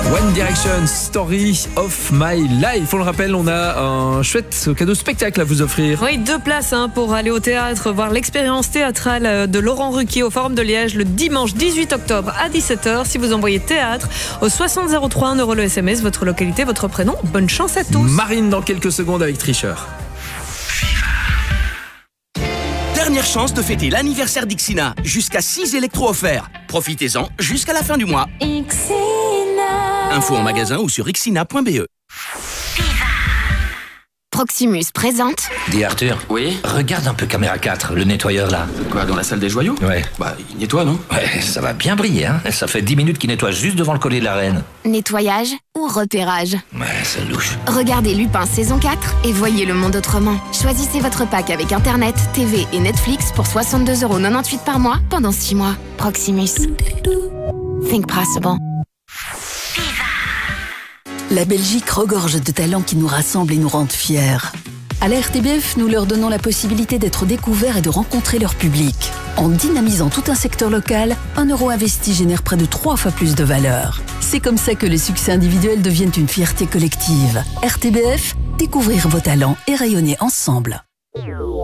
One Direction, Story of My Life. On le rappelle, on a un chouette cadeau spectacle à vous offrir. Oui, 2 places pour aller au théâtre, voir l'expérience théâtrale de Laurent Ruquier au Forum de Liège le dimanche 18 octobre à 17h. Si vous envoyez théâtre au 6003, 1 € le SMS, votre localité, votre prénom. Bonne chance à tous. Marine dans quelques secondes avec Tricheur. Dernière chance de fêter l'anniversaire d'Ixina. Jusqu'à 6 électros offerts. Profitez-en jusqu'à la fin du mois. Info en magasin ou sur ixina.be. Proximus présente. Dis Arthur. Oui. Regarde un peu caméra 4, le nettoyeur là. Quoi, dans la salle des joyaux? Ouais. Bah, il nettoie, non? Ouais, ça va bien briller, hein. Ça fait 10 minutes qu'il nettoie juste devant le collier de la reine. Nettoyage ou repérage? Ouais, c'est louche. Regardez Lupin saison 4 et voyez le monde autrement. Choisissez votre pack avec Internet, TV et Netflix pour 62,98 € par mois pendant 6 mois. Proximus. Think possible. La Belgique regorge de talents qui nous rassemblent et nous rendent fiers. À la RTBF, nous leur donnons la possibilité d'être découverts et de rencontrer leur public. En dynamisant tout un secteur local, 1 € investi génère près de 3 fois plus de valeur. C'est comme ça que les succès individuels deviennent une fierté collective. RTBF, découvrir vos talents et rayonner ensemble.